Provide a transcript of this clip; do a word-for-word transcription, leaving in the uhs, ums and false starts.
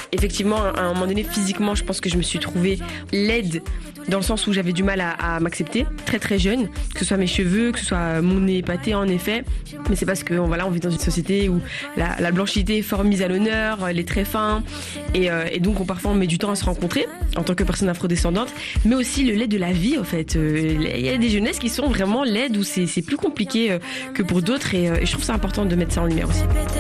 Effectivement, à un moment donné, physiquement, je pense que je me suis trouvée laide dans le sens où j'avais du mal à, à m'accepter, très très jeune, que ce soit mes cheveux, que ce soit mon nez épaté en effet. Mais c'est parce que voilà, on vit dans une société où la, la blanchité est fort mise à l'honneur, les traits fins, et, euh, et donc on, parfois on met du temps à se rencontrer en tant que personne afrodescendante, mais aussi le lait de la vie en fait. Il euh, y a des jeunesses qui sont vraiment laides où c'est, c'est plus compliqué euh, que pour d'autres, et, euh, et je trouve ça important de mettre ça en lumière aussi.